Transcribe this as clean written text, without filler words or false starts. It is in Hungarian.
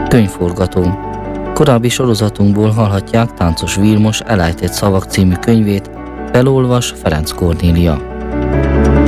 Könyvforgató. Korábbi sorozatunkból hallhatják Táncos Vilmos Elejtett szavak című könyvét, felolvas Ferenc Kornélia.